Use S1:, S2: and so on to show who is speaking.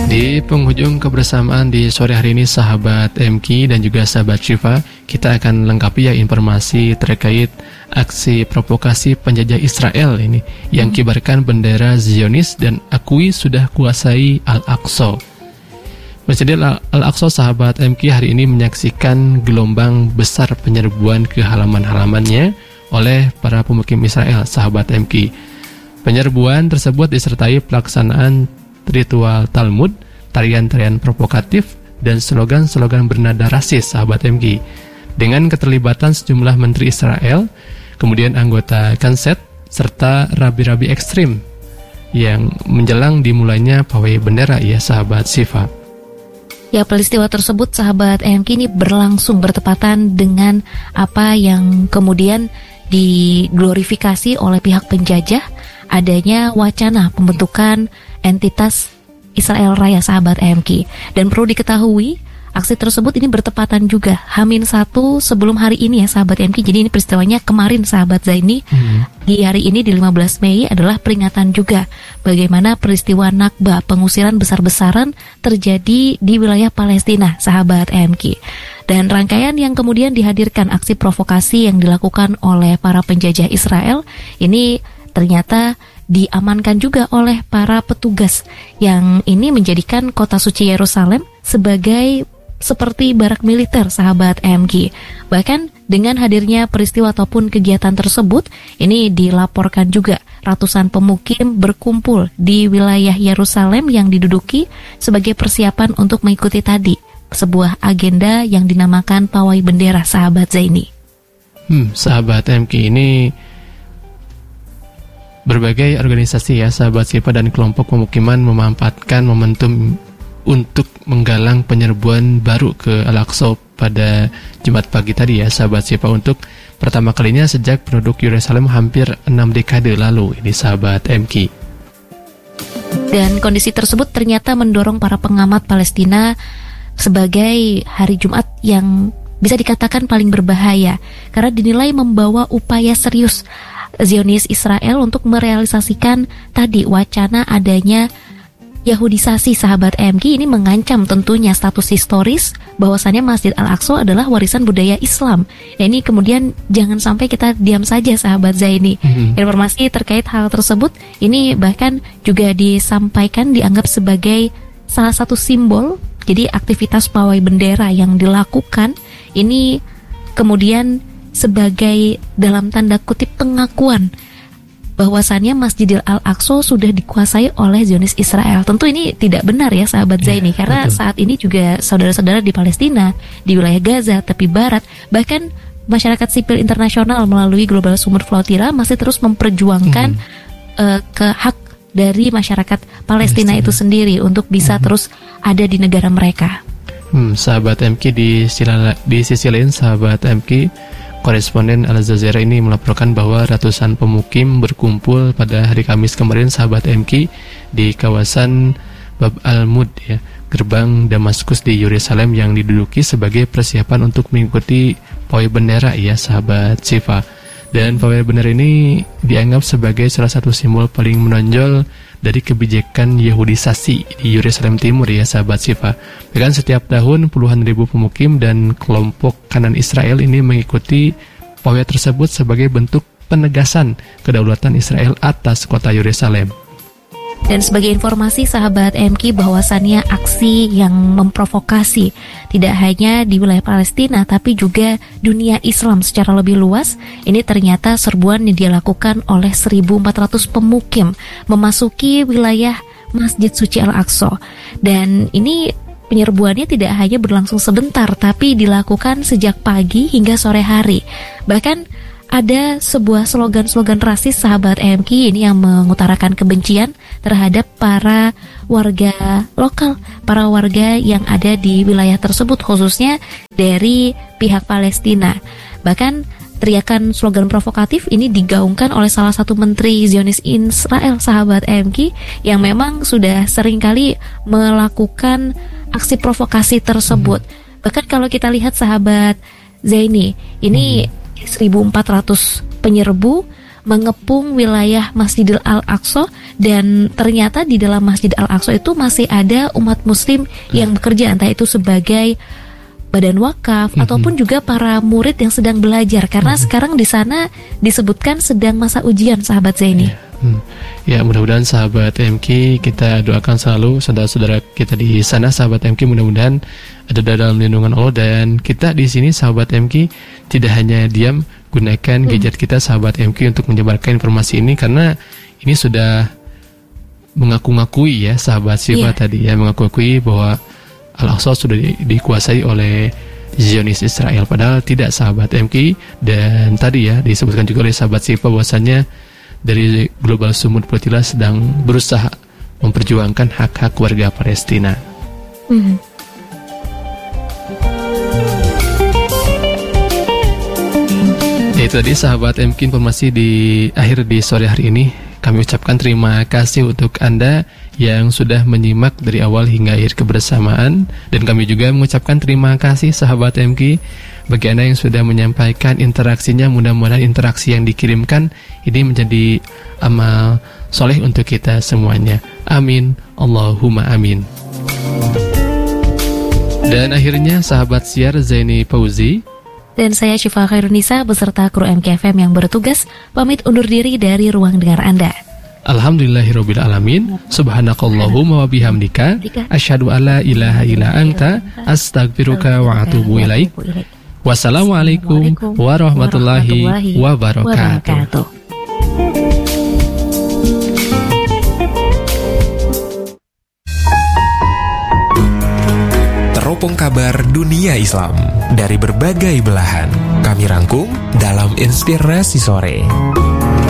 S1: Di penghujung kebersamaan di sore hari ini, sahabat MK dan juga sahabat Syifa, kita akan lengkapi ya informasi terkait aksi provokasi penjajah Israel ini yang kibarkan bendera Zionis dan akui sudah kuasai Al-Aqsa. Masjid Al-Aqsa, sahabat MK, hari ini menyaksikan gelombang besar penyerbuan ke halaman-halamannya oleh para pemukim Israel, sahabat MK. Penyerbuan tersebut disertai pelaksanaan ritual Talmud, tarian-tarian provokatif, dan slogan-slogan bernada rasis, sahabat MG. Dengan keterlibatan sejumlah menteri Israel, kemudian anggota Knesset, serta rabi-rabi ekstrim yang menjelang dimulainya pawai bendera, ya sahabat Syifa.
S2: Ya, peristiwa tersebut, sahabat MG, ini berlangsung bertepatan dengan apa yang kemudian diglorifikasi oleh pihak penjajah, adanya wacana pembentukan entitas Israel Raya, sahabat MK. Dan perlu diketahui, aksi tersebut ini bertepatan juga H-1 sebelum hari ini ya, sahabat MK. Jadi ini peristiwanya kemarin, sahabat Zaini. Di hari ini di 15 Mei adalah peringatan juga bagaimana peristiwa Nakba, pengusiran besar-besaran terjadi di wilayah Palestina, sahabat MK. Dan rangkaian yang kemudian dihadirkan aksi provokasi yang dilakukan oleh para penjajah Israel ini ternyata diamankan juga oleh para petugas yang ini menjadikan kota suci Yerusalem sebagai seperti barak militer, sahabat MG. Bahkan dengan hadirnya peristiwa ataupun kegiatan tersebut, ini dilaporkan juga ratusan pemukim berkumpul di wilayah Yerusalem yang diduduki sebagai persiapan untuk mengikuti tadi sebuah agenda yang dinamakan pawai bendera, sahabat Zaini.
S1: Sahabat MG, ini berbagai organisasi ya, sahabat Syifa, dan kelompok pemukiman memanfaatkan momentum untuk menggalang penyerbuan baru ke Al-Aqsa pada Jumat pagi tadi ya, sahabat Syifa, untuk pertama kalinya sejak penduduk Yerusalem hampir 6 dekade lalu ini, sahabat MK.
S2: Dan kondisi tersebut ternyata mendorong para pengamat Palestina sebagai hari Jumat yang bisa dikatakan paling berbahaya karena dinilai membawa upaya serius Zionis Israel untuk merealisasikan tadi wacana adanya Yahudisasi, sahabat MG. Ini mengancam tentunya status historis bahwasannya Masjid Al-Aqsa adalah warisan budaya Islam. Ya, ini kemudian jangan sampai kita diam saja, sahabat Zaini. Informasi terkait hal tersebut ini bahkan juga disampaikan dianggap sebagai salah satu simbol. Jadi aktivitas pawai bendera yang dilakukan ini kemudian sebagai dalam tanda kutip pengakuan bahwasannya Masjidil Al-Aqsa sudah dikuasai oleh Zionis Israel. Tentu ini tidak benar ya, sahabat Zaini, karena betul. Saat ini juga saudara-saudara di Palestina, di wilayah Gaza, tepi barat, bahkan masyarakat sipil internasional melalui Global Summer Flotilla masih terus memperjuangkan ke hak dari masyarakat Palestina itu sendiri untuk bisa terus ada di negara mereka.
S1: Sahabat MK, di sisi lain, sahabat MK, koresponden Al Jazeera ini melaporkan bahwa ratusan pemukim berkumpul pada hari Kamis kemarin, sahabat MK, di kawasan Bab al-Mud ya, gerbang Damaskus di Yerusalem yang diduduki sebagai persiapan untuk mengikuti pawai bendera ya, sahabat Syifa. Dan pawai bendera ini dianggap sebagai salah satu simbol paling menonjol dari kebijakan Yahudisasi di Yerusalem Timur ya, sahabat Syifa. Bahkan setiap tahun puluhan ribu pemukim dan kelompok kanan Israel ini mengikuti pawai tersebut sebagai bentuk penegasan kedaulatan Israel atas kota Yerusalem.
S2: Dan sebagai informasi, sahabat MK, bahwasannya aksi yang memprovokasi tidak hanya di wilayah Palestina tapi juga dunia Islam secara lebih luas. Ini ternyata serbuan yang dilakukan oleh 1.400 pemukim memasuki wilayah Masjid Suci Al-Aqsa. Dan ini penyerbuannya tidak hanya berlangsung sebentar tapi dilakukan sejak pagi hingga sore hari. Bahkan ada sebuah slogan-slogan rasis, sahabat MK, ini yang mengutarakan kebencian terhadap para warga lokal, para warga yang ada di wilayah tersebut, khususnya dari pihak Palestina. Bahkan teriakan slogan provokatif ini digaungkan oleh salah satu menteri Zionis Israel, sahabat MK, yang memang sudah seringkali melakukan aksi provokasi tersebut. Bahkan kalau kita lihat, sahabat Zaini, ini 1.400 penyerbu mengepung wilayah Masjidil Al-Aqsa, dan ternyata di dalam Masjid Al-Aqsa itu masih ada umat muslim yang bekerja, entah itu sebagai badan wakaf ataupun juga para murid yang sedang belajar, karena sekarang di sana disebutkan sedang masa ujian, sahabat Zaini.
S1: Ya, mudah-mudahan sahabat MK, kita doakan selalu saudara-saudara kita di sana, sahabat MK, mudah-mudahan ada dalam lindungan Allah. Dan kita di sini, sahabat MK, tidak hanya diam, gunakan gadget kita, sahabat MK, untuk menyebarkan informasi ini, karena ini sudah mengaku-ngakui ya, sahabat Syifa tadi ya, mengaku-ngakui bahwa Al-Aqsa sudah dikuasai oleh Zionis Israel, padahal tidak, sahabat MK. Dan tadi ya disebutkan juga oleh sahabat Syifa bahwasanya dari Global Sumud Peltila sedang berusaha memperjuangkan hak-hak warga Palestina. Itu tadi, sahabat MK, informasi di akhir di sore hari ini. Kami ucapkan terima kasih untuk Anda yang sudah menyimak dari awal hingga akhir kebersamaan. Dan kami juga mengucapkan terima kasih, sahabat MK, bagi Anda yang sudah menyampaikan interaksinya. Mudah-mudahan interaksi yang dikirimkan ini menjadi amal soleh untuk kita semuanya. Amin, Allahumma amin. Dan akhirnya, sahabat siar Zaini Fauzi
S2: dan saya Syifa Khairunisa beserta kru MKFM yang bertugas pamit undur diri dari ruang dengar Anda.
S1: Alhamdulillahirabbil alamin. Subhanakallahumma wa bihamdika asyhadu alla ilaha illa anta astaghfiruka wa atubu ilaik. Wassalamualaikum warahmatullahi wabarakatuh.
S3: Teropong kabar dunia Islam dari berbagai belahan kami rangkum dalam Inspirasi Sore.